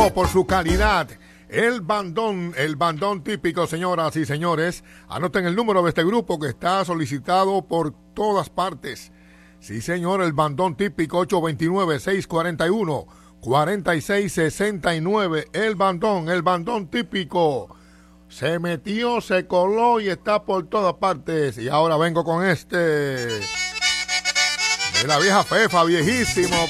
típico por su calidad. El bandón típico, señoras y señores. Anoten el número de este grupo que está solicitado por todas partes. Sí, señor, el bandón típico 829-641-4669. El bandón típico. Se metió, se coló y está por todas partes. Y ahora vengo con este. De la vieja Fefa, viejísimo.